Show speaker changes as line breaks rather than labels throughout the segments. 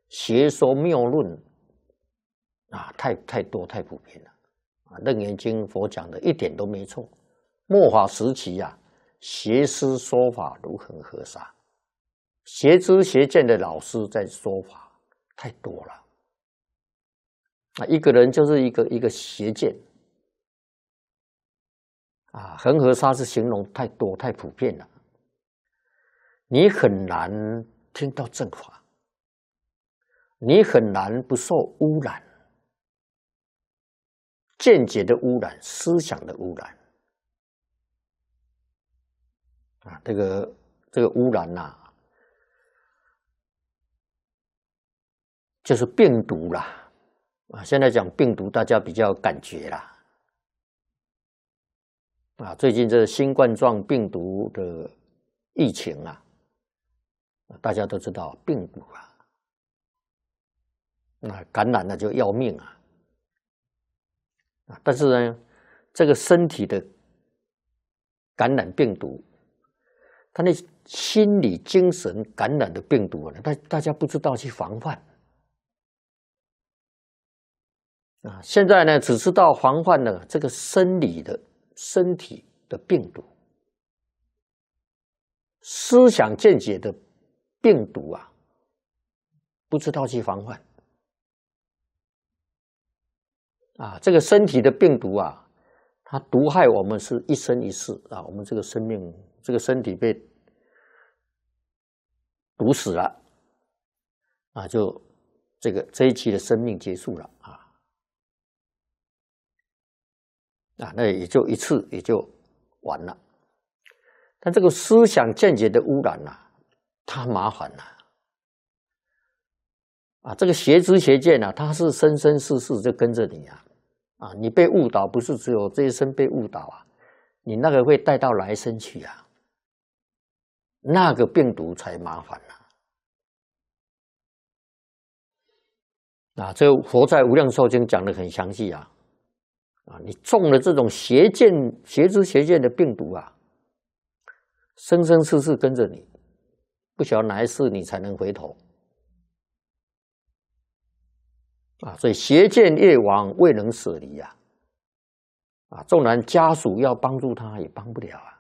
邪说谬论啊，太多太普遍了啊！《楞严经》佛讲的一点都没错。末法时期啊，邪师说法如恒河沙，邪知邪见的老师在说法太多了啊！一个人就是一个邪见啊，恒河沙是形容太多太普遍了，你很难听到正法，你很难不受污染。见解的污染，思想的污染啊，这个污染呐、就是病毒啦啊。现在讲病毒，大家比较有感觉啦啊。最近这新冠状病毒的疫情啊，大家都知道病毒啊，感染了就要命啊。但是呢，这个身体的感染病毒，他那心理精神感染的病毒呢，大家不知道去防范啊。现在呢，只知道防范了这个身体的病毒，思想见解的病毒啊，不知道去防范啊。这个身体的病毒啊，它毒害我们是一生一世啊。我们这个生命，这个身体被毒死了啊，就这一期的生命结束了啊。那也就一次也就完了。但这个思想见解的污染啊，它麻烦了啊。这个邪知邪见啊，它是生生世世就跟着你啊。啊，你被误导不是只有这一生被误导啊，你那个会带到来生去啊，那个病毒才麻烦啊。这佛在《无量寿经》讲得很详细啊。啊，你中了这种邪知邪见的病毒啊，生生世世跟着你，不晓得哪一世你才能回头啊。所以邪见业亡，未能舍离啊。啊，纵然家属要帮助他，也帮不了啊。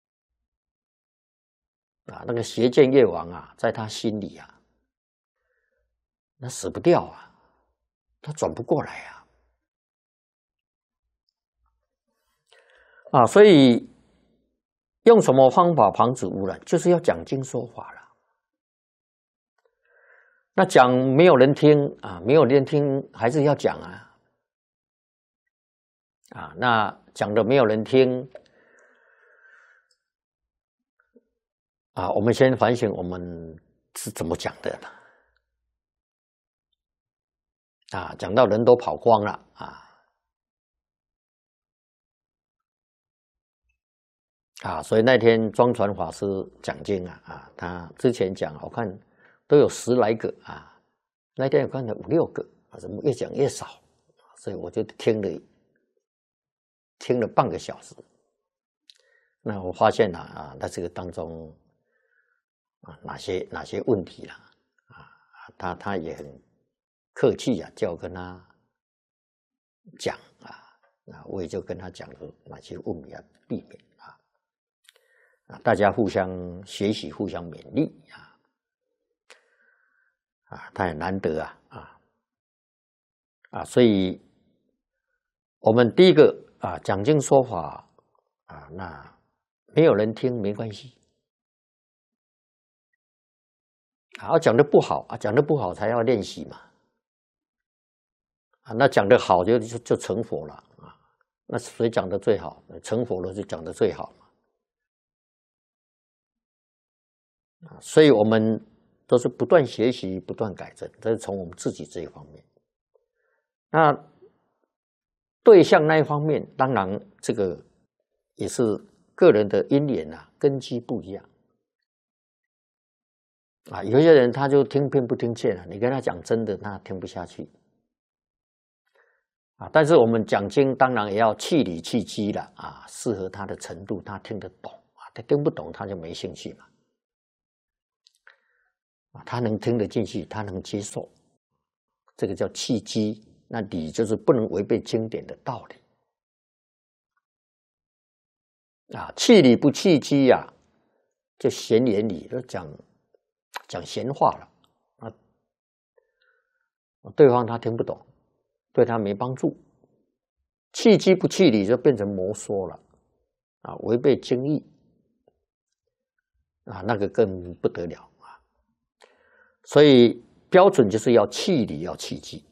啊，那个邪见业亡啊，在他心里啊，那死不掉啊，他转不过来啊。啊，所以用什么方法防止污染，就是要讲经说法了。那讲没有人听啊，没有人听还是要讲啊。啊，那讲的没有人听啊，我们先反省我们是怎么讲的呢？啊，讲到人都跑光了啊，所以那天庄传法师讲经啊，他之前讲我看都有10来个啊，那天我看了5、6个啊，怎么越讲越少？所以我就听了半个小时。那我发现啊，在这个当中啊，哪些问题啦啊，他也很客气啊，叫我跟他讲啊，那我也就跟他讲了哪些问题要避免啊，大家互相学习，互相勉励啊，他也难得啊，所以我们第一个啊，讲经说法啊，那没有人听没关系。啊，讲的不好啊，讲的不好才要练习嘛。啊，那讲的好就成佛了啊。那谁讲的最好？成佛了就讲的最好嘛。啊，所以我们都是不断学习、不断改正，这是从我们自己这一方面。那对象那一方面，当然这个也是个人的因缘啊，根基不一样。啊，有些人他就听偏不听见了，你跟他讲真的，他听不下去。啊，但是我们讲经当然也要气理气机了啊，适合他的程度，他听得懂啊，他听不懂他就没兴趣嘛。 啊，他能听得进去，他能接受，这个叫契机。那理就是不能违背经典的道理啊，契理不契机呀，就闲言理，就讲闲话了啊，对方他听不懂，对他没帮助。契机不契理就变成魔说了啊，违背经义啊，那个更不得了啊。所以标准就是要契理，要契机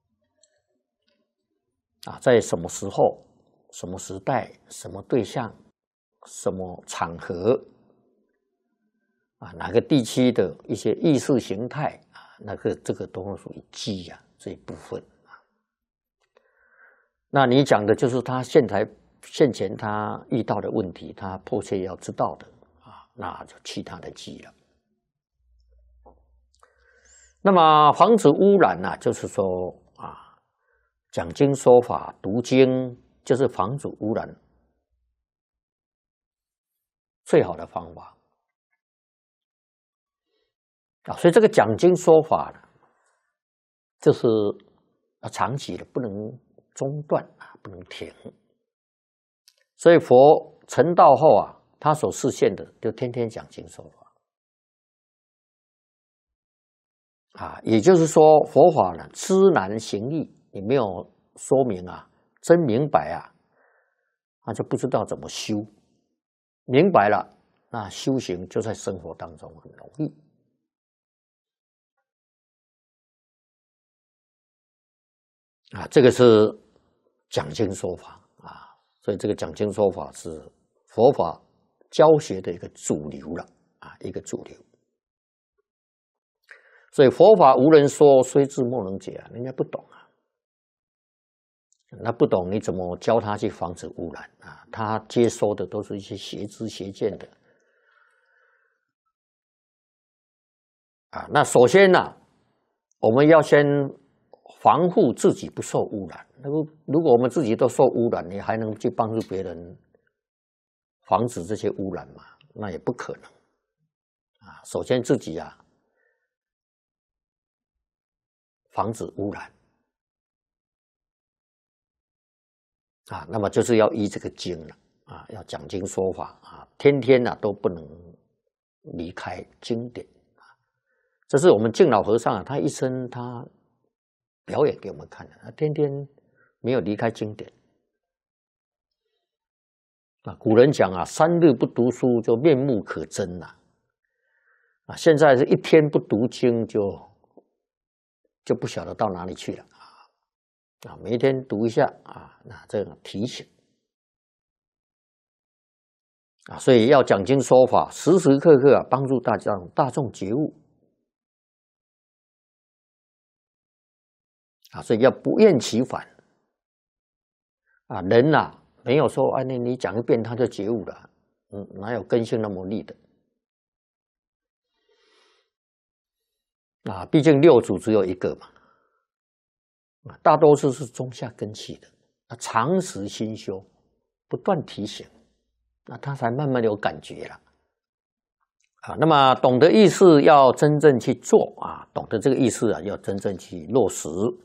啊，在什么时候、什么时代、什么对象、什么场合啊，哪个地区的一些意识形态啊，这个都属于机啊这一部分啊。那你讲的就是他现前他遇到的问题，他迫切要知道的啊，那就契他的机了。那么防止污染呢，就是说啊，讲经说法、读经，就是防止污染最好的方法啊。所以这个讲经说法呢，就是要长期的，不能中断啊，不能停。所以佛成道后啊，他所示现的就天天讲经说法啊，也就是说佛法呢，知难行易，你没有说明啊，真明白啊，他就不知道怎么修。明白了，那修行就在生活当中很容易啊。这个是讲经说法啊，所以这个讲经说法是佛法教学的一个主流了啊，一个主流。所以佛法无人说，虽智莫能解啊，人家不懂啊。那不懂你怎么教他去防止污染啊？他接收的都是一些邪知邪见的啊。那首先呢，我们要先防护自己不受污染。如果我们自己都受污染，你还能去帮助别人防止这些污染吗？那也不可能啊。首先自己啊，防止污染啊，那么就是要依这个经了啊，要讲经说法啊，天天啊都不能离开经典啊。这是我们净老和尚啊，他一生他表演给我们看的，他天天没有离开经典啊。古人讲啊，3日不读书就面目可憎呐啊，现在是1天不读经就不晓得到哪里去了啊！每一天读一下啊，那这个提醒啊，所以要讲经说法，时时刻刻啊帮助大众觉悟啊，所以要不厌其烦啊。人呐，没有说啊，你讲一遍他就觉悟了，哪有根性那么利的啊？毕竟6祖只有1个嘛。大多数是中下根器的，常时心修，不断提醒，那他才慢慢有感觉了啊。那么懂得意思要真正去做啊，懂得这个意思啊，要真正去落实。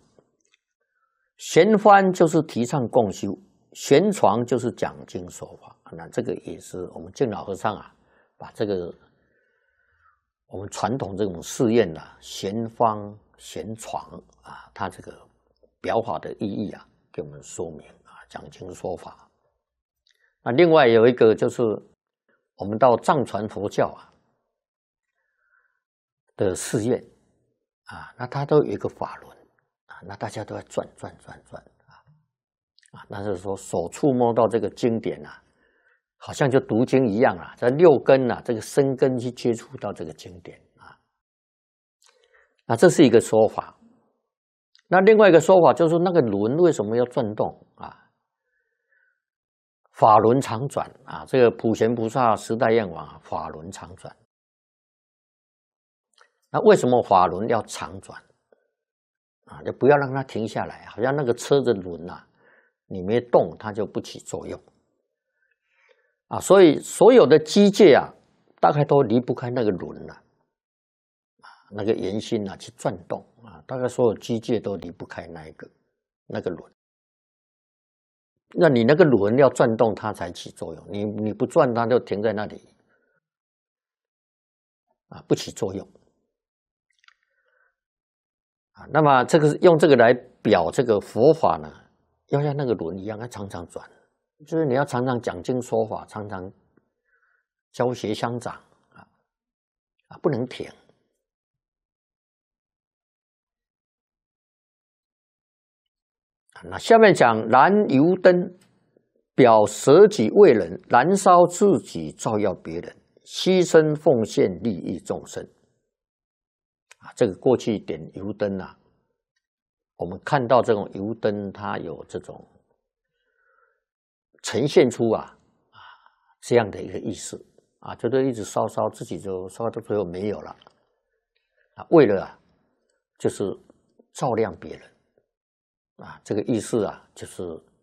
玄翻就是提倡共修，玄传就是讲经说法。那这个也是我们净老和尚啊，把这个我们传统这种试验啊，玄方玄传啊，它这个表法的意义啊，给我们说明啊，讲经说法。那另外有一个就是我们到藏传佛教啊的试验啊，那它都有一个法轮啊，那大家都在转啊，那就是说手触摸到这个经典啊，好像就读经一样啊，在6根啊，这个身根去接触到这个经典啊，那这是一个说法。那另外一个说法就是那个轮为什么要转动啊？法轮常转啊，这个普贤菩萨10代愿王法轮常转。那为什么法轮要常转啊？就不要让它停下来，好像那个车子轮啊，你没动它就不起作用啊。所以所有的机械啊，大概都离不开那个轮了啊。 那个圆心啊去转动啊，大概所有机械都离不开那个轮。那你那个轮要转动，它才起作用。你不转，它就停在那里啊，不起作用啊。那么这个用这个来表这个佛法呢，要像那个轮一样，要常常转，就是你要常常讲经说法，常常教学相长啊，不能停。那下面讲燃油灯，表舍己为人，燃烧自己，照耀别人，牺牲奉献，利益众生。啊，这个过去点油灯啊，我们看到这种油灯，它有这种呈现出这样的一个意思啊，就是一直烧，自己就烧到最后没有了啊，为了就是照亮别人。啊，这个意思啊，就是